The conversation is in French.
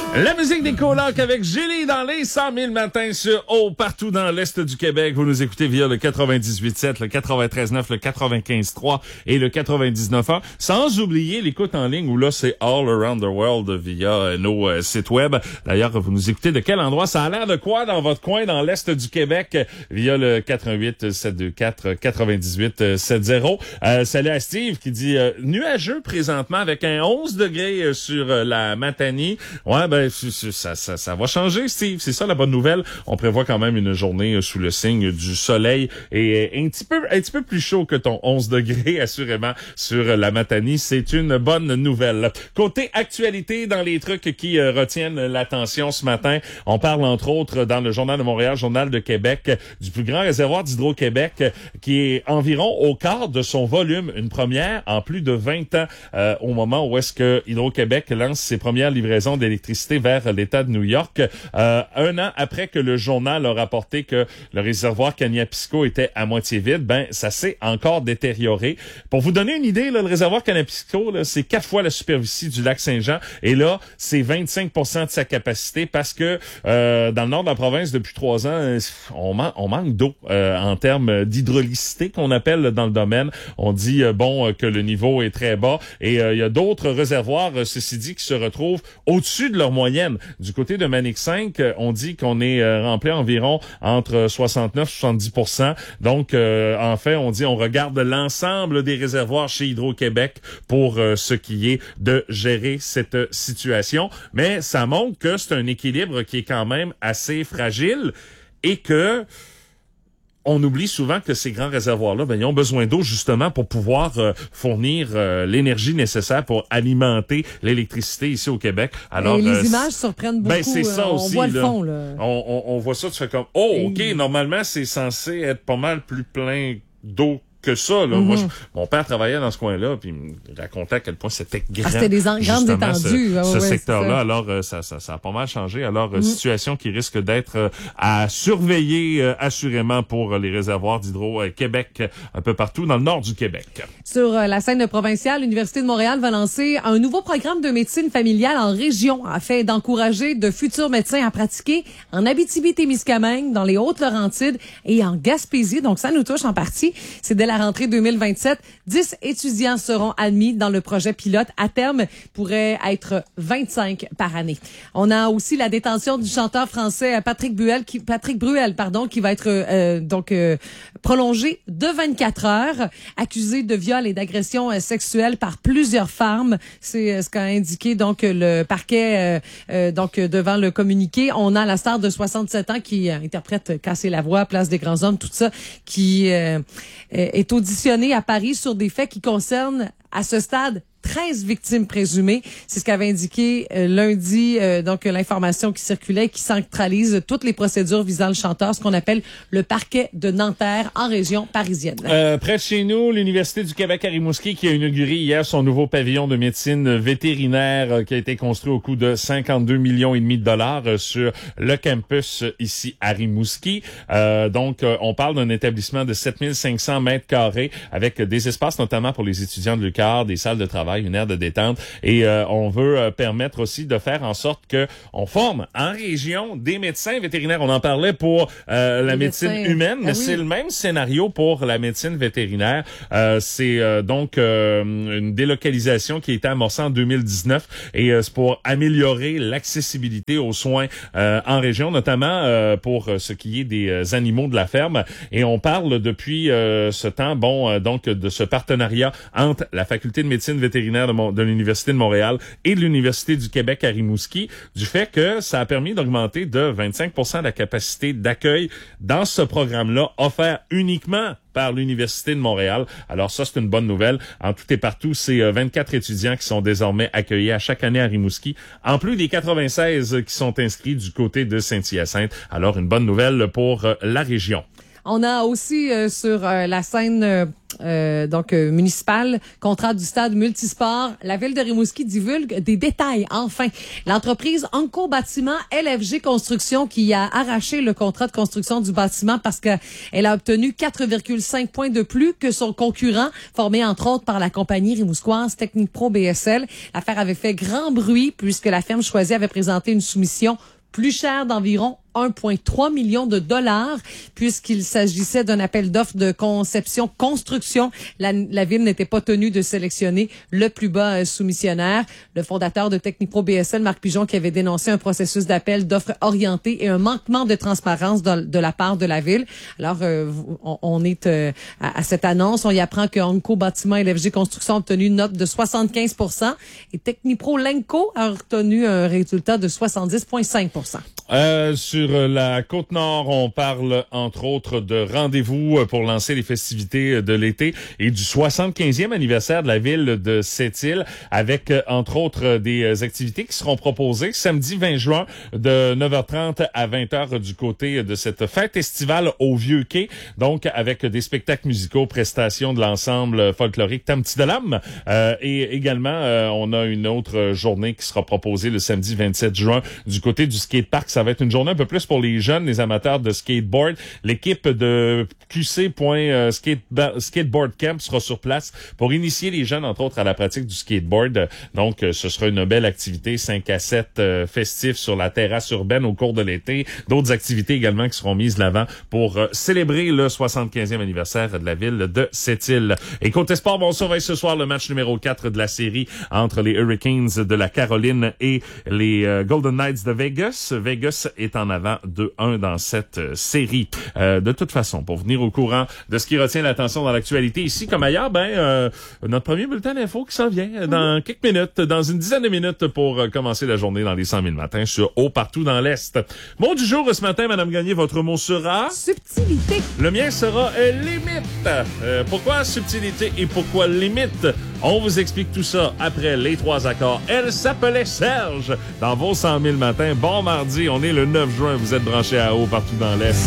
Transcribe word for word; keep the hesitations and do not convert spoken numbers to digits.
La musique des colocs avec Gélie dans les cent mille matins sur Eau, partout dans l'Est du Québec. Vous nous écoutez via le quatre-vingt-dix-huit sept, le quatre-vingt-treize neuf, le quatre-vingt-quinze trois et le quatre-vingt-dix-neuf un. Sans oublier l'écoute en ligne où là, c'est all around the world via euh, nos euh, sites web. D'ailleurs, vous nous écoutez de quel endroit? Ça a l'air de quoi dans votre coin, dans l'Est du Québec, via le quatre un huit sept deux quatre quatre-vingt-dix-huit soixante. Euh, salut à Steve qui dit euh, nuageux présentement avec un onze degrés sur euh, la Matanie. Ouais, ben, Ça, ça, ça va changer, Steve. C'est ça la bonne nouvelle. On prévoit quand même une journée sous le signe du soleil et un petit peu, un petit peu plus chaud que ton onze degrés, assurément, sur la Matanie. C'est une bonne nouvelle. Côté actualité, dans les trucs qui euh, retiennent l'attention ce matin, on parle entre autres dans le Journal de Montréal, Journal de Québec, du plus grand réservoir d'Hydro-Québec qui est environ au quart de son volume. Une première en plus de vingt ans euh, au moment où est-ce que Hydro-Québec lance ses premières livraisons d'électricité vers l'État de New York, euh, un an après que le journal a rapporté que le réservoir Kaniapisco était à moitié vide, ben ça s'est encore détérioré. Pour vous donner une idée, là, le réservoir Kaniapisco, là, c'est quatre fois la superficie du lac Saint-Jean, et là, c'est vingt-cinq pour cent de sa capacité parce que euh, dans le nord de la province, depuis trois ans, on, man- on manque d'eau euh, en termes d'hydraulicité qu'on appelle dans le domaine. On dit euh, bon que le niveau est très bas, et il euh, y a d'autres réservoirs, euh, ceci dit, qui se retrouvent au-dessus de leur moyenne. Du côté de Manic cinq, on dit qu'on est euh, rempli environ entre soixante-neuf et soixante-dix pour cent. Donc, euh, en fait, on dit on regarde l'ensemble des réservoirs chez Hydro-Québec pour euh, ce qui est de gérer cette situation. Mais ça montre que c'est un équilibre qui est quand même assez fragile et que on oublie souvent que ces grands réservoirs-là, ben, ils ont besoin d'eau justement pour pouvoir euh, fournir euh, l'énergie nécessaire pour alimenter l'électricité ici au Québec. Alors, et les euh, images surprennent beaucoup. Ben, c'est ça on aussi, voit là. le fond, là. On, on, on voit ça, tu fais comme, oh, et... OK, normalement, c'est censé être pas mal plus plein d'eau que ça, là. Mm-hmm. Moi, je, mon père travaillait dans ce coin-là, puis il me racontait à quel point c'était grand. Ah, c'était des en- grandes étendues. Ce, ah, ce ouais, secteur-là. Alors, euh, ça, ça, ça a pas mal changé. Alors, mm-hmm. situation qui risque d'être euh, à surveiller euh, assurément pour euh, les réservoirs d'Hydro-Québec euh, un peu partout dans le nord du Québec. Sur euh, la scène provinciale, l'Université de Montréal va lancer un nouveau programme de médecine familiale en région afin d'encourager de futurs médecins à pratiquer en Abitibi-Témiscamingue, dans les Hautes-Laurentides et en Gaspésie. Donc, ça nous touche en partie. C'est dès la rentrée deux mille vingt-sept. dix étudiants seront admis dans le projet pilote. À terme, pourrait être vingt-cinq par année. On a aussi la détention du chanteur français Patrick Bruel, qui, Patrick Bruel, pardon, qui va être euh, donc euh, prolongé de vingt-quatre heures, accusé de viol et d'agression euh, sexuelle par plusieurs femmes. C'est euh, ce qu'a indiqué donc le parquet euh, euh, donc devant le communiqué. On a la star de soixante-sept ans qui euh, interprète Casser la voix, Place des grands hommes, tout ça, qui euh, est auditionné à Paris sur des faits qui concernent à ce stade treize victimes présumées. C'est ce qu'avait indiqué euh, lundi, euh, donc l'information qui circulait, qui centralise toutes les procédures visant le chanteur, ce qu'on appelle le parquet de Nanterre en région parisienne. Euh, près de chez nous, l'Université du Québec à Rimouski qui a inauguré hier son nouveau pavillon de médecine vétérinaire euh, qui a été construit au coût de cinquante-deux millions et demi de dollars euh, sur le campus euh, ici à Rimouski. Euh, donc, euh, on parle d'un établissement de sept mille cinq cents mètres carrés avec euh, des espaces notamment pour les étudiants de l'U Q A R, des salles de travail, une aire de détente, et euh, on veut euh, permettre aussi de faire en sorte que on forme en région des médecins vétérinaires. On en parlait pour euh, la les médecine médecins. humaine, mais Ah oui. c'est le même scénario pour la médecine vétérinaire. Euh, c'est euh, donc euh, une délocalisation qui a été amorcée en deux mille dix-neuf, et euh, c'est pour améliorer l'accessibilité aux soins euh, en région, notamment euh, pour ce qui est des euh, animaux de la ferme. Et on parle depuis euh, ce temps, bon, euh, donc de ce partenariat entre la faculté de médecine vétérinaire de, Mon- de l'Université de Montréal et de l'Université du Québec à Rimouski, du fait que ça a permis d'augmenter de vingt-cinq pour cent la capacité d'accueil dans ce programme-là, offert uniquement par l'Université de Montréal. Alors ça, c'est une bonne nouvelle. En tout et partout, c'est euh, vingt-quatre étudiants qui sont désormais accueillis à chaque année à Rimouski, en plus des quatre-vingt-seize qui sont inscrits du côté de Saint-Hyacinthe. Alors, une bonne nouvelle pour euh, la région. On a aussi euh, sur euh, la scène euh, euh, donc euh, municipale, contrat du stade multisport, la ville de Rimouski divulgue des détails. Enfin, l'entreprise Onco Bâtiment L F G Construction qui a arraché le contrat de construction du bâtiment parce que elle a obtenu quatre virgule cinq points de plus que son concurrent, formé entre autres par la compagnie rimousquoise Technipro B S L. L'affaire avait fait grand bruit puisque la firme choisie avait présenté une soumission plus chère d'environ un virgule trois million de dollars, puisqu'il s'agissait d'un appel d'offres de conception-construction. La, la ville n'était pas tenue de sélectionner le plus bas euh, soumissionnaire. Le fondateur de Technipro B S L, Marc Pigeon, qui avait dénoncé un processus d'appel d'offres orienté et un manquement de transparence de, de la part de la ville. Alors, euh, on, on est euh, à, à cette annonce. On y apprend que Onco Bâtiment et L F G Construction a obtenu une note de soixante-quinze pour cent et Technipro Lenco a obtenu un résultat de soixante-dix virgule cinq pour cent. Euh, sur la Côte-Nord, on parle entre autres de rendez-vous pour lancer les festivités de l'été et du soixante-quinzième anniversaire de la ville de Sept-Îles avec entre autres des activités qui seront proposées samedi vingt juin de neuf heures trente à vingt heures du côté de cette fête estivale au Vieux-Quai, donc avec des spectacles musicaux, prestations de l'ensemble folklorique Tam-Ti-de-Lam euh, et également euh, on a une autre journée qui sera proposée le samedi vingt-sept juin du côté du skatepark. Ça va être une journée un peu plus pour les jeunes, les amateurs de skateboard. L'équipe de Q C Skate, Skateboard Camp sera sur place pour initier les jeunes, entre autres, à la pratique du skateboard. Donc, ce sera une belle activité, cinq à sept euh, festifs sur la terrasse urbaine au cours de l'été. D'autres activités également qui seront mises de l'avant pour euh, célébrer le soixante-quinzième anniversaire de la ville de Sept-Îles. Et côté sport, on surveille ce soir le match numéro quatre de la série entre les Hurricanes de la Caroline et les euh, Golden Knights de Vegas. Vegas est en avant deux un dans cette euh, série. Euh, de toute façon, pour venir au courant de ce qui retient l'attention dans l'actualité ici comme ailleurs, ben euh, notre premier bulletin d'info qui s'en vient dans quelques minutes, dans une dizaine de minutes pour euh, commencer la journée dans les cent mille matins sur Haut partout dans l'Est. Mot du jour ce matin, Madame Gagné, votre mot sera... Subtilité. Le mien sera euh, limite. Euh, pourquoi subtilité et pourquoi limite? On vous explique tout ça après les trois accords. Elle s'appelait Serge dans vos cent mille matins. Bon mardi, on est le neuf juin. Vous êtes branchés à Haut partout dans l'Est.